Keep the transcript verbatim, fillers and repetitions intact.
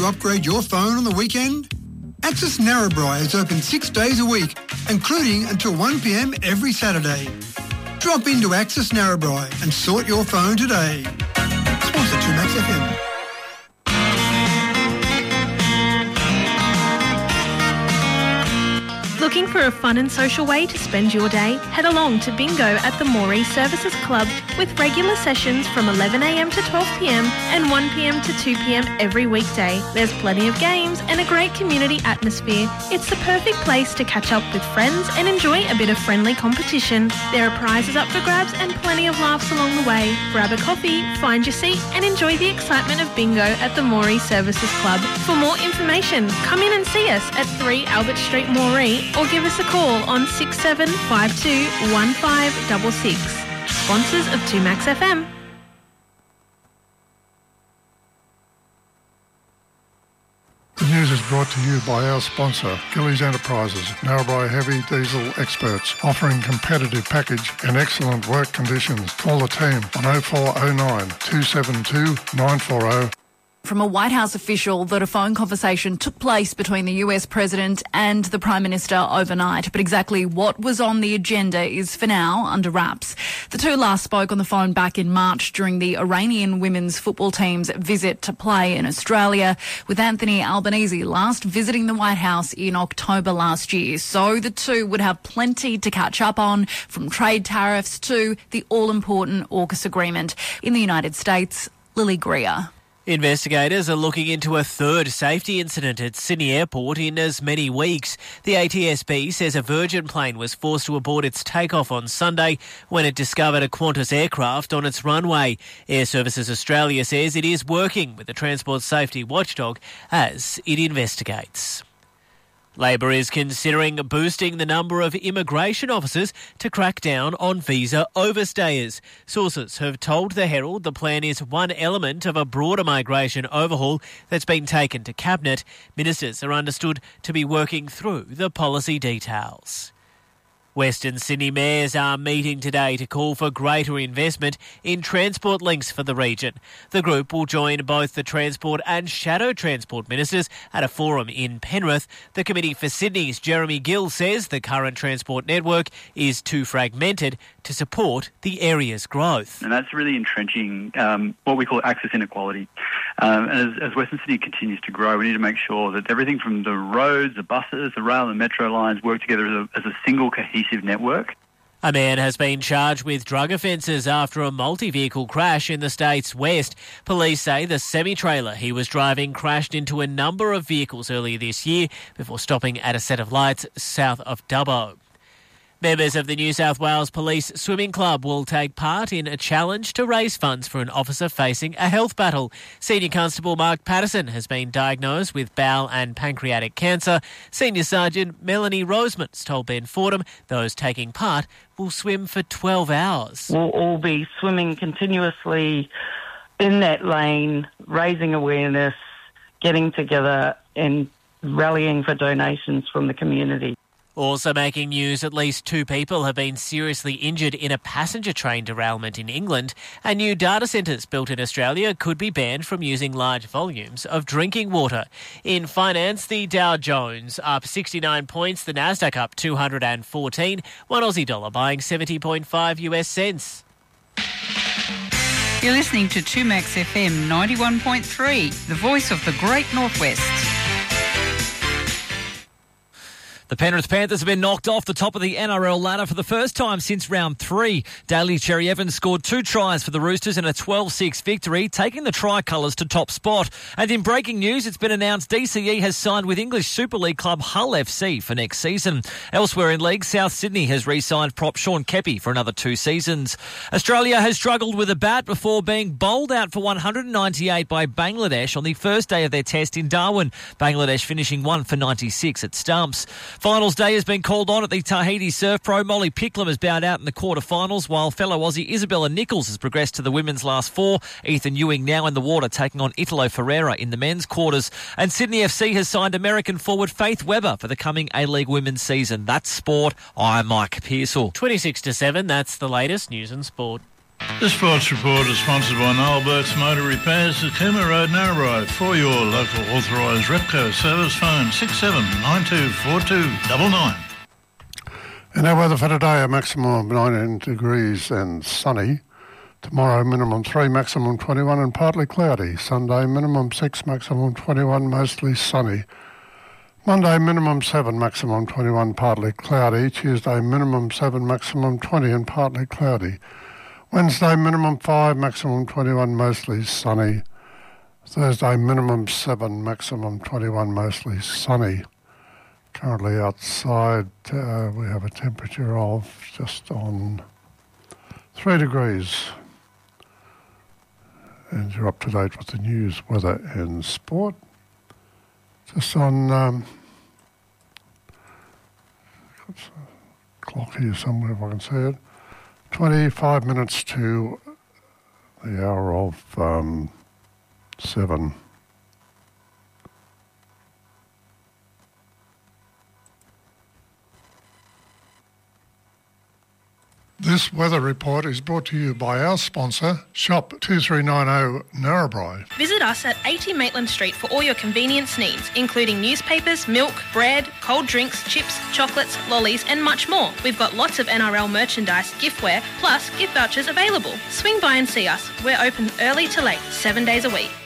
upgrade your phone on the weekend? Access Narrabri is open six days a week, including until one p m every Saturday. Drop into Access Narrabri and sort your phone today. Sponsor two Max F M. Looking for a fun and social way to spend your day? Head along to Bingo at the Moree Services Club with regular sessions from eleven a m to twelve p m and one p m to two p m every weekday. There's plenty of games and a great community atmosphere. It's the perfect place to catch up with friends and enjoy a bit of friendly competition. There are prizes up for grabs and plenty of laughs along the way. Grab a coffee, find your seat and enjoy the excitement of Bingo at the Moree Services Club. For more information, come in and see us at three Albert Street, Moree, or give us a call on six seven five two one five six six. Sponsors of two Max F M. The news is brought to you by our sponsor, Gillies Enterprises, Narrabri heavy diesel experts, offering competitive package and excellent work conditions. Call the team on oh four oh nine, two seven two, nine four oh. From a White House official that a phone conversation took place between the U S President and the Prime Minister overnight. But exactly what was on the agenda is for now under wraps. The two last spoke on the phone back in March during the Iranian women's football team's visit to play in Australia, with Anthony Albanese last visiting the White House in October last year. So the two would have plenty to catch up on, from trade tariffs to the all-important AUKUS agreement. In the United States, Lily Greer. Investigators are looking into a third safety incident at Sydney Airport in as many weeks. The A T S B says a Virgin plane was forced to abort its takeoff on Sunday when it discovered a Qantas aircraft on its runway. Air Services Australia says it is working with the Transport Safety Watchdog as it investigates. Labor is considering boosting the number of immigration officers to crack down on visa overstayers. Sources have told the Herald the plan is one element of a broader migration overhaul that's been taken to Cabinet. Ministers are understood to be working through the policy details. Western Sydney mayors are meeting today to call for greater investment in transport links for the region. The group will join both the Transport and Shadow Transport ministers at a forum in Penrith. The Committee for Sydney's Jeremy Gill says the current transport network is too fragmented to support the area's growth. And that's really entrenching um, what we call access inequality. Um, and as, as Western Sydney continues to grow, we need to make sure that everything from the roads, the buses, the rail and metro lines work together as a, as a single cohesive network. A man has been charged with drug offences after a multi-vehicle crash in the state's west. Police say the semi-trailer he was driving crashed into a number of vehicles earlier this year before stopping at a set of lights south of Dubbo. Members of the New South Wales Police Swimming Club will take part in a challenge to raise funds for an officer facing a health battle. Senior Constable Mark Patterson has been diagnosed with bowel and pancreatic cancer. Senior Sergeant Melanie Rosemans told Ben Fordham those taking part will swim for twelve hours. We'll all be swimming continuously in that lane, raising awareness, getting together and rallying for donations from the community. Also making news, at least two people have been seriously injured in a passenger train derailment in England. And new data centres built in Australia could be banned from using large volumes of drinking water. In finance, the Dow Jones up sixty-nine points, the Nasdaq up two hundred fourteen, one Aussie dollar buying seventy point five U S cents. You're listening to two Max F M ninety-one point three, the voice of the Great Northwest. The Penrith Panthers have been knocked off the top of the N R L ladder for the first time since round three. Daly Cherry Evans scored two tries for the Roosters in a twelve six victory, taking the Tricolours to top spot. And in breaking news, it's been announced D C E has signed with English Super League club Hull F C for next season. Elsewhere in league, South Sydney has re-signed prop Sean Kepi for another two seasons. Australia has struggled with a bat before being bowled out for one hundred ninety-eight by Bangladesh on the first day of their test in Darwin. Bangladesh finishing one for ninety-six at stumps. Finals day has been called on at the Tahiti Surf Pro. Molly Picklum has bowed out in the quarterfinals, while fellow Aussie Isabella Nichols has progressed to the women's last four. Ethan Ewing now in the water, taking on Italo Ferreira in the men's quarters. And Sydney F C has signed American forward Faith Weber for the coming A-League women's season. That's sport. I'm Mike Pearsall. twenty-six to seven, that's the latest news and sport. This sports report is sponsored by Noel Burke's Motor Repairs at Cooma Road, Narrabri. For your local authorised Repco service, phone six seven nine two four two nine nine. In our weather for today, a maximum of nineteen degrees and sunny. Tomorrow, minimum three, maximum twenty-one and partly cloudy. Sunday, minimum six, maximum twenty-one, mostly sunny. Monday, minimum seven, maximum twenty-one, partly cloudy. Tuesday, minimum seven, maximum twenty and partly cloudy. Wednesday, minimum five, maximum twenty-one, mostly sunny. Thursday, minimum seven, maximum twenty-one, mostly sunny. Currently outside, uh, we have a temperature of just on three degrees. And you're up to date with the news, weather and sport. Just on, um, got a clock here somewhere if I can see it. twenty-five minutes to the hour of um, seven. This weather report is brought to you by our sponsor, Shop two three nine zero Narrabri. Visit us at eighty Maitland Street for all your convenience needs, including newspapers, milk, bread, cold drinks, chips, chocolates, lollies and much more. We've got lots of N R L merchandise, giftware, plus gift vouchers available. Swing by and see us. We're open early to late, seven days a week.